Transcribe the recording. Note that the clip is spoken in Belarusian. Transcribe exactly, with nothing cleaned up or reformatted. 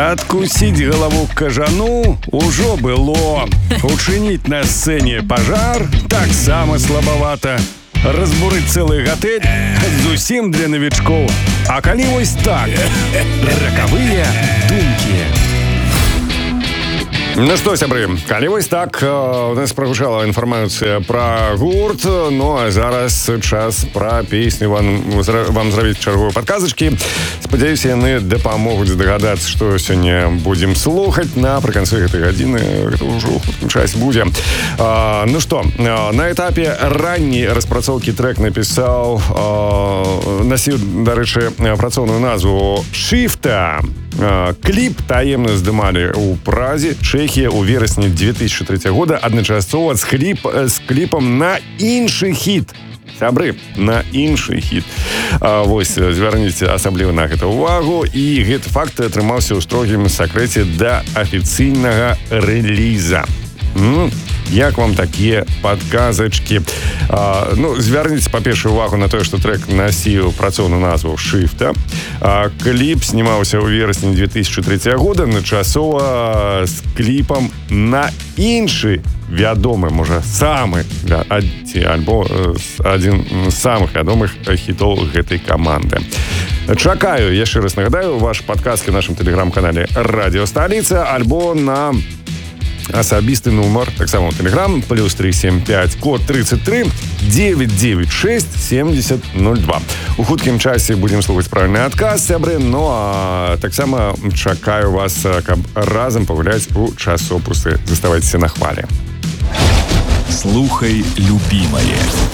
Адкусіць галаву кажану ўжо было. Учыніць на сцэне пажар таксама слабавата. Разбурыць цэлы гатэль зусім для навічкоў. А калі вось так, ракавыя думкі. Ну што, сябры, калі вось так, у нас прагучала інфармацыя пра гурт, ну а зараз час пра песню вам, вам зрабіць чарговую падказачкі. Спадзяюся, яны дапамогуць здагадацца, што сёння будзем слухаць напрыканцы гэтай гадзіны. Гэта ўжо ў хуткім часе будзе. А, ну што, на этапе ранняй распрацоўкі трэк напісаў, а, насіў, дарэчы, працоўную назву «Шифта». Кліп таемна здымалі ў Празе, Чэхія ў верасні две тысячи третьего года адначасова з, кліп, з кліпам на іншы хіт. Сябры, на іншы хіт. А, вось, звярніце асабліва на гэта ўвагу. І гэты факт атрымаўся ў строгім сакрэце да афіцыйнага рэліза. Ну, як вам такія падказачкі? А, ну, звярніце, па-першае, увагу на тое, што трэк насіў працоўную назву «Шифта». А, кліп знімаўся ў верасні две тысячи третьего года начасова з кліпам на іншы вядомы, можа, самы, альбо адзін з самых вядомых хітоў гэтай каманды. Чакаю, яшчэ раз нагадаю, вашы падказкі ў нашым тэлеграм-канале «Радио Столица» альбо на асабісты нумар, таксама ў Telegram, плюс три семь пять, код тридцать три девять девять шесть семьдесят ноль два. У хуткім часе будзем слухаць правільны адказ, сябры, ну а таксама чакаю вас, каб разам пагуляць у часопусы. Заставайцеся на хвале. Слухай любімае.